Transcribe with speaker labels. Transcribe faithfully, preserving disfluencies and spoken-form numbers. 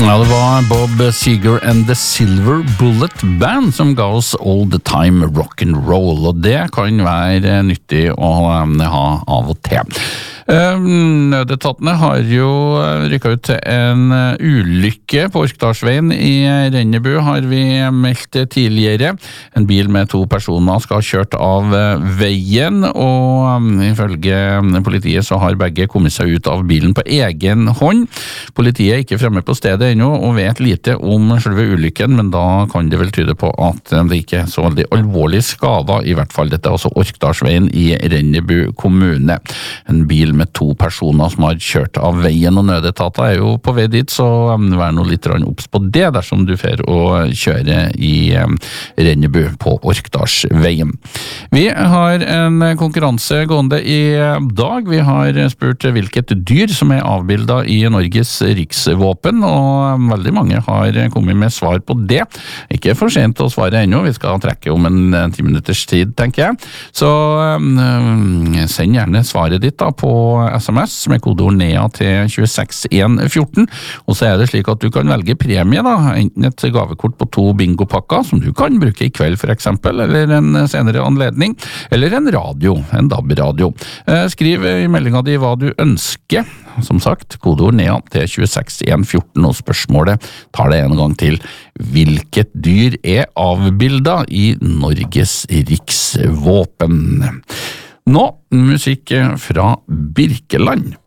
Speaker 1: Ja, det var Bob Seger and the Silver Bullet Band som ga oss All the Time Rock'n'Roll, og det kan være nyttig å ha av og til. Nødetatene har jo rykket ut til en ulykke på Orkdalsveien i Rennebu, har vi meldt tidligere. En bil med to personer skal ha kjørt av veien, og ifølge politiet så har begge kommet seg ut av bilen på egen hånd. Politiet er ikke fremme på stedet ennå og vet lite om selve ulykken, men da kan det vel tyde på at det ikke er så veldig alvorlig skader, i hvert fall. Dette er altså Orkdalsveien i Rennebu kommune. En bil med to personer som har kjørt av veien, og nødetater er jo på vei dit, så vær nå litt obs på det dersom du fer å kjøre i Rennebu på Orkdalsveien. Vi har en konkurranse gående i dag. Vi har spurt hvilket dyr som er avbildet i Norges riksvåpen, og veldig mange har kommet med svar på det. Ikke for sent å svare ennå, vi skal trekke om en ti minutters tid, tenker jeg. Så send gjerne svaret ditt da på sms med kodeord NEA til to seks en ett fire, og så er det slik at du kan velge premie da, enten et gavekort på to bingopakker, som du kan bruke i kveld for eksempel, eller en senere anledning, eller en radio, en D A B-radio. Skriv i meldinga di hva du ønsker, som sagt, kodeord NEA til to seks en ett fire, og spørsmålet tar det en gang til: hvilket dyr er avbildet i Norges riksvåpen? Nå, musikk fra Birkeland.